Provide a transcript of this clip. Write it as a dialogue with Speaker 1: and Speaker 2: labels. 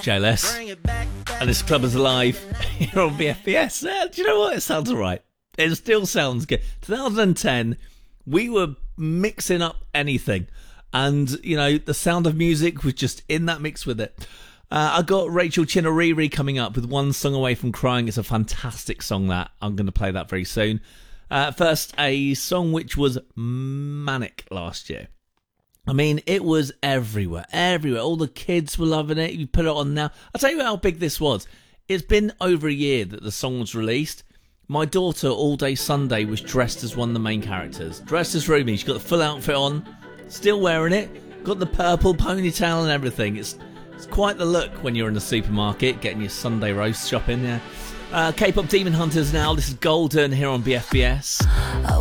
Speaker 1: JLS. And this club is alive here on BFBS. Do you know what? It sounds alright. It still sounds good. 2010, we were mixing up anything. And, you know, the sound of music was just in that mix with it. I got Rachel Chinoriri coming up with One Song Away from Crying. It's a fantastic song that. I'm going to play that very soon. First, a song which was manic last year. I mean, it was everywhere. All the kids were loving it. You put it on now. I'll tell you how big this was. It's been over a year that the song was released. My daughter, all day Sunday, was dressed as one of the main characters. Dressed as Ruby. She got the full outfit on. Still wearing it. Got the purple ponytail and everything. It's quite the look when you're in the supermarket getting your Sunday roast shopping. Yeah. K-pop Demon Hunters now. This is Golden here on BFBS.